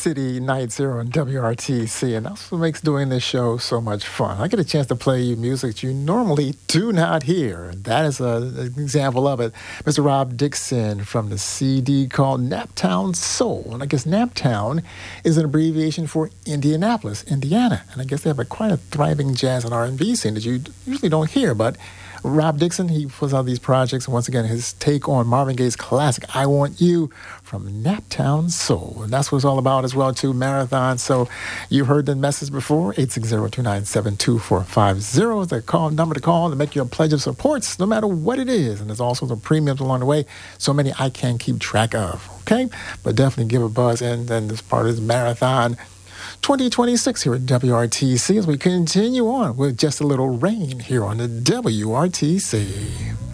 City Nights here on WRTC, and that's what makes doing this show so much fun. I get a chance to play you music you normally do not hear. That is an example of it. Mr. Rob Dixon from the CD called Naptown Soul. And I guess Naptown is an abbreviation for Indianapolis, Indiana. And I guess they have quite a thriving jazz and R&B scene that you usually don't hear, but Rob Dixon, he puts out these projects, and once again, his take on Marvin Gaye's classic, I Want You, from Naptown Soul. And that's what it's all about as well, too, Marathon. So you heard the message before, 860-297-2450 is the number to call to make your pledge of supports, no matter what it is. And there's also the premiums along the way, so many I can't keep track of, okay? But definitely give a buzz, and then this part is Marathon 2026 here at WRTC as we continue on with Just a Little Rain here on the WRTC.